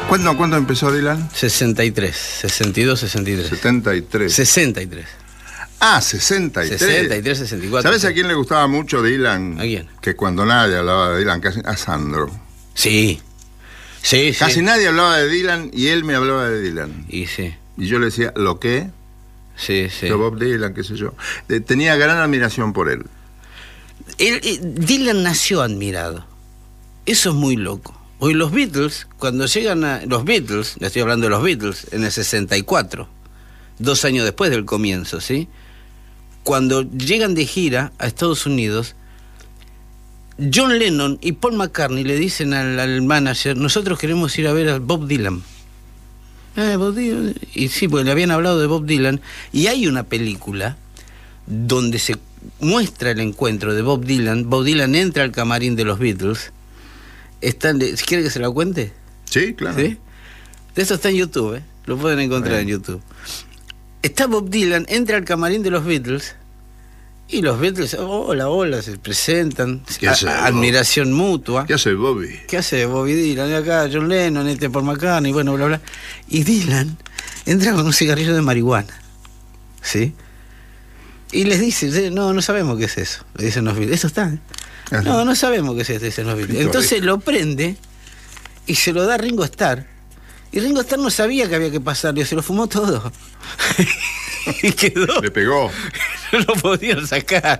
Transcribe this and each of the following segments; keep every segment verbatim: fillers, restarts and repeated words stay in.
¿Cuándo, ¿Cuándo empezó Dylan? sesenta y tres, sesenta y dos, sesenta y tres. setenta y tres. sesenta y tres. Ah, sesenta y tres. sesenta y tres, sesenta y cuatro. ¿Sabes a quién le gustaba mucho Dylan? ¿A quién? Que cuando nadie hablaba de Dylan, casi a Sandro. Sí. Sí, sí. Casi nadie hablaba de Dylan y él me hablaba de Dylan. Y sí. Y yo le decía, ¿lo qué? Sí, sí. Yo, Bob Dylan, qué sé yo. Eh, tenía gran admiración por él. Él, eh, Dylan nació admirado. Eso es muy loco. Hoy los Beatles, cuando llegan a... Los Beatles, le estoy hablando de los Beatles, en el sesenta y cuatro, dos años después del comienzo, ¿sí? Cuando llegan de gira a Estados Unidos, John Lennon y Paul McCartney le dicen al, al manager, nosotros queremos ir a ver a Bob Dylan. Eh, Bob Dylan. Y sí, porque le habían hablado de Bob Dylan. Y hay una película donde se muestra el encuentro de Bob Dylan. Bob Dylan entra al camarín de los Beatles. Están de, ¿quiere que se la cuente? Sí, claro. ¿Sí? Eso está en YouTube, ¿eh? Lo pueden encontrar Bien. en YouTube. Está Bob Dylan, entra al camarín de los Beatles y los Beatles, hola, hola, se presentan, ¿Qué hace, a, admiración mutua. ¿Qué hace Bobby? ¿Qué hace Bobby Dylan? Acá John Lennon, este Paul McCartney, bueno, bla, bla. Y Dylan entra con un cigarrillo de marihuana, ¿sí? Y les dice, no, no sabemos qué es eso, le dicen los Beatles. Eso está, ¿eh? No, no sabemos qué es esto, dicen los Beatles. Entonces lo prende y se lo da a Ringo Starr. Y Ringo Starr no sabía que había que pasarle, se lo fumó todo. Y quedó. Le pegó. No lo podían sacar.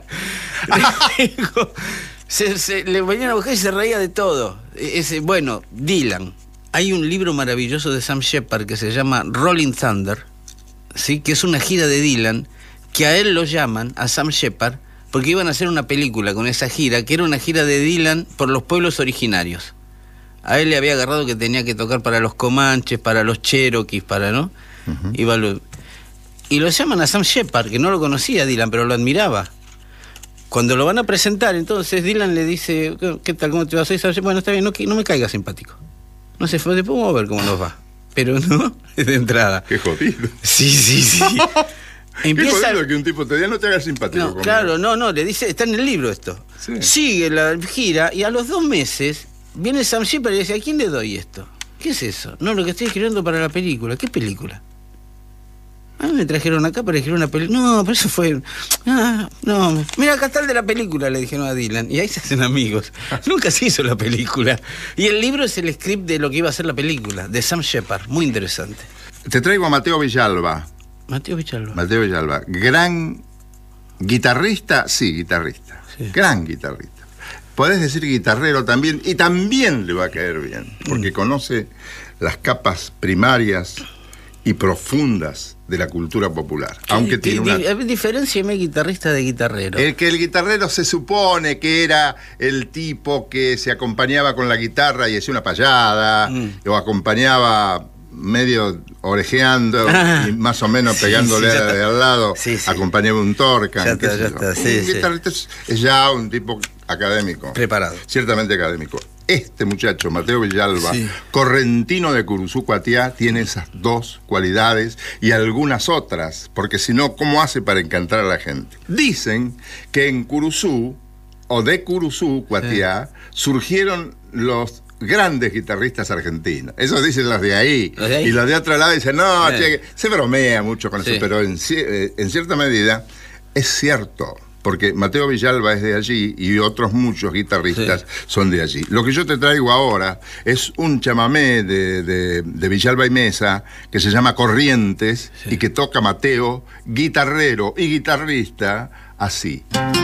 se, se, le venían a buscar y se reía de todo. Ese, bueno, Dylan. Hay un libro maravilloso de Sam Shepard que se llama Rolling Thunder, ¿sí? Que es una gira de Dylan, que a él lo llaman, a Sam Shepard, porque iban a hacer una película con esa gira, que era una gira de Dylan por los pueblos originarios. A él le había agarrado que tenía que tocar para los comanches, para los cherokees, para, ¿no? Uh-huh. Iba lo... Y lo llaman a Sam Shepard, que no lo conocía Dylan, pero lo admiraba. Cuando lo van a presentar, entonces Dylan le dice, ¿qué tal, cómo te vas a ir? Bueno, está bien, no, no me caiga simpático. No sé, después vamos a ver cómo nos va. Pero no, de entrada. Qué jodido. Sí, sí, sí. Empieza... Qué jodido que un tipo te diga no te hagas simpático. No, conmigo. Claro, no, no, le dice, está en el libro esto. Sí. Sigue la gira y a los dos meses viene Sam Shepard y dice, ¿a quién le doy esto? ¿Qué es eso? No, lo que estoy escribiendo para la película. ¿Qué película? Ah, me trajeron acá para escribir una película. No, pero eso fue... Ah, no, mira, acá está el de la película, le dijeron a Dylan. Y ahí se hacen amigos. Nunca se hizo la película. Y el libro es el script de lo que iba a ser la película, de Sam Shepard. Muy interesante. Te traigo a Mateo Villalba. Mateo Villalba. Mateo Villalba. Gran guitarrista, sí, guitarrista. Sí. Gran guitarrista. Podés decir guitarrero también, y también le va a caer bien, porque mm. conoce las capas primarias y profundas de la cultura popular. Aunque tiene una... Diferenciame guitarrista de guitarrero. El que el guitarrero se supone que era el tipo que se acompañaba con la guitarra y hacía una payada, mm. o acompañaba medio orejeando ah, y más o menos sí, pegándole sí, de al lado, sí, sí. acompañaba un Torcan. Ya está, ya está, sí, un sí. guitarrista es ya un tipo académico. Preparado. Ciertamente académico. Este muchacho, Mateo Villalba, sí. correntino de Curuzú, Cuatiá, tiene esas dos cualidades y algunas otras, porque si no, ¿cómo hace para encantar a la gente? Dicen que en Curuzú, o de Curuzú, Cuatiá, sí. surgieron los grandes guitarristas argentinos. Eso dicen los de ahí. ¿Los de ahí? Y los de otro lado dicen, no, sí. che, se bromea mucho con sí. eso, pero en, en cierta medida es cierto. Porque Mateo Villalba es de allí y otros muchos guitarristas sí. son de allí. Lo que yo te traigo ahora es un chamamé de, de, de Villalba y Mesa que se llama Corrientes sí. y que toca Mateo, guitarrero y guitarrista, así.